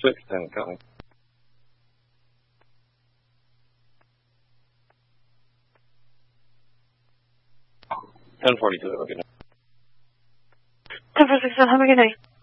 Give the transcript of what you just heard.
610 coming. 1042, have a good night. 10 for 610, have a good night.